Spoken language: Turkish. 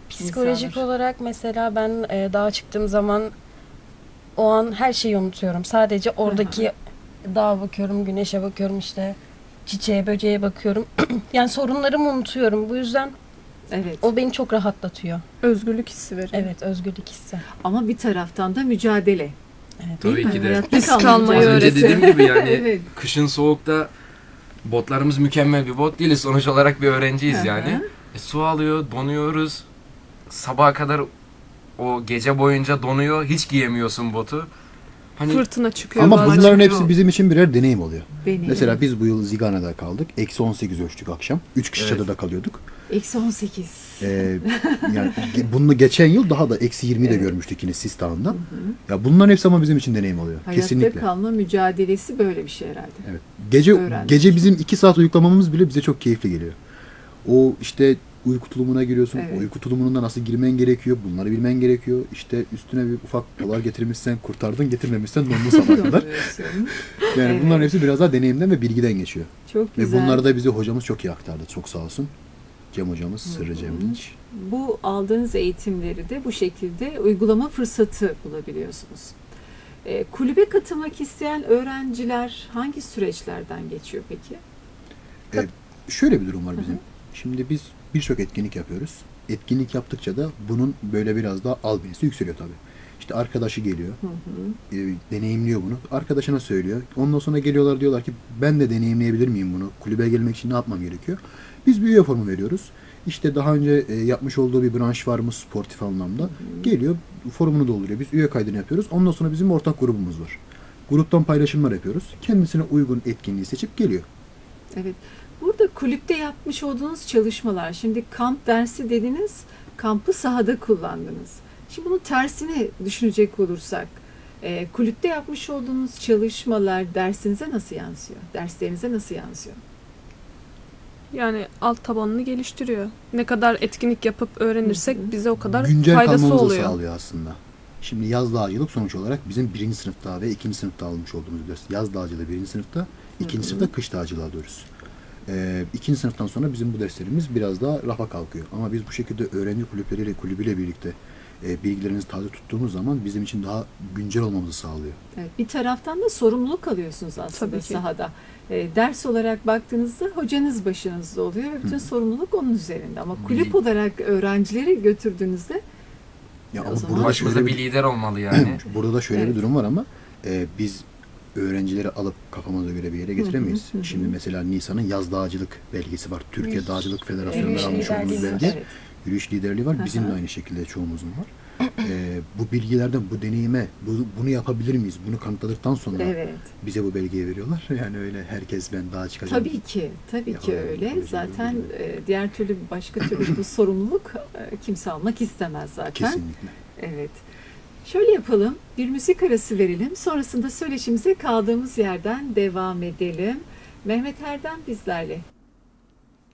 Psikolojik insanlar. olarak mesela ben dağa çıktığım zaman o an her şeyi unutuyorum. Sadece oradaki dağa bakıyorum, güneşe bakıyorum, işte çiçeğe, böceğe bakıyorum. Yani sorunlarımı unutuyorum. Bu yüzden Evet. o beni çok rahatlatıyor. Özgürlük hissi veriyor. Evet, özgürlük hissi. Ama bir taraftan da mücadele. Evet. Değil Tabii mi? ki de. Hayatta Risk kalma almayı Az mücadelesi. önce dediğim gibi yani Evet. kışın soğukta botlarımız mükemmel bir bot değiliz. Sonuç olarak bir öğrenciyiz Hı hı. yani. Su alıyor, donuyoruz. Sabaha kadar o gece boyunca donuyor. Hiç giyemiyorsun botu. Hani Fırtına çıkıyor Ama bazen. bunların çıkıyor. hepsi bizim için birer deneyim oluyor. Benim. Mesela biz bu yıl Zigana'da kaldık. -18 ölçtük akşam. 3 kişi Evet. çadırda kalıyorduk. -18. Yani bunu geçen yıl daha da -20'yi de Evet. görmüştük yine Sis Dağı'nda. Ya bunların hepsi ama bizim için deneyim oluyor. Hayatta Kesinlikle. kalma mücadelesi böyle bir şey herhalde. Evet. Gece Öğrendik. bizim 2 saat uyuklamamız bile bize çok keyifli geliyor. O işte uyku tulumuna giriyorsun. Evet. O uyku tulumununda nasıl girmen gerekiyor? Bunları bilmen gerekiyor. İşte üstüne bir ufak dolar getirmişsen kurtardın, getirmemişsen dondun sabaha kadar. Doğruyorsun. Yani Evet. bunların hepsi biraz daha deneyimden ve bilgiden geçiyor. Çok Ve güzel. bunları da bize hocamız çok iyi aktardı. Çok sağ olsun. Cem hocamız, Sırrı Cem Dinç. Bu aldığınız eğitimleri de bu şekilde uygulama fırsatı bulabiliyorsunuz. Kulübe katılmak isteyen öğrenciler hangi süreçlerden geçiyor peki? Şöyle bir durum var bizim. Şimdi biz birçok etkinlik yapıyoruz. Etkinlik yaptıkça da bunun böyle biraz daha albenisi yükseliyor tabii. İşte arkadaşı geliyor, deneyimliyor bunu. Arkadaşına söylüyor. Ondan sonra geliyorlar diyorlar ki ben de deneyimleyebilir miyim bunu? Kulübe gelmek için ne yapmam gerekiyor? Biz bir üye formu veriyoruz. İşte daha önce yapmış olduğu bir branş var mı sportif anlamda? Geliyor, formunu dolduruyor. Biz üye kaydını yapıyoruz. Ondan sonra bizim ortak grubumuz var. Gruptan paylaşımlar yapıyoruz. Kendisine uygun etkinliği seçip geliyor. Evet. Burada kulüpte yapmış olduğunuz çalışmalar, şimdi kamp dersi dediniz, kampı sahada kullandınız. Şimdi bunun tersini düşünecek olursak, kulüpte yapmış olduğunuz çalışmalar dersinize nasıl yansıyor? Derslerinize nasıl yansıyor? Yani alt tabanını geliştiriyor. Ne kadar etkinlik yapıp öğrenirsek bize o kadar Güncel faydası kalmamızı oluyor. sağlıyor aslında. Şimdi yaz dağcılık sonuç olarak bizim 1. sınıfta ve 2. sınıfta almış olduğumuz ders. Yaz dağcılığı 1. sınıfta, 2. sınıfta kış dağcılığı alıyoruz. 2. sınıftan sonra bizim bu derslerimiz biraz daha rafa kalkıyor. Ama biz bu şekilde öğrenci kulübüyle birlikte bilgilerinizi taze tuttuğumuz zaman bizim için daha güncel olmamızı sağlıyor. Evet, bir taraftan da sorumluluk alıyorsunuz aslında Tabii ki. sahada. Ders olarak baktığınızda hocanız başınızda oluyor ve bütün sorumluluk onun üzerinde. Ama kulüp olarak öğrencileri götürdüğünüzde Ya O ama zaman- burada başımızda şöyle bir lider olmalı yani. burada da şöyle Evet. bir durum var ama biz öğrencileri alıp kafamıza göre bir yere getiremeyiz. Hı hı. Şimdi mesela Nisan'ın yaz dağcılık belgesi var. Türkiye Yürüyüş- Dağcılık Federasyonu'ndan yürüyüş almış olduğumuz liderliği var. belge. evet. Yürüyüş liderliği var. Bizim de Hı hı. aynı şekilde çoğumuzun var. Bu bilgilerden, bu deneyime, bunu yapabilir miyiz? Bunu kanıtladıktan sonra Evet. bize bu belgeyi veriyorlar. Yani öyle herkes ben dağa çıkacağım. Tabii ki, tabii ki Ya, öyle. tabii ki Zaten öyle. diğer türlü başka türlü bu sorumluluk kimse almak istemez zaten. Kesinlikle. Evet. Şöyle yapalım. Bir müzik arası verelim. Sonrasında söyleşimize kaldığımız yerden devam edelim. Mehmet Erdem bizlerle.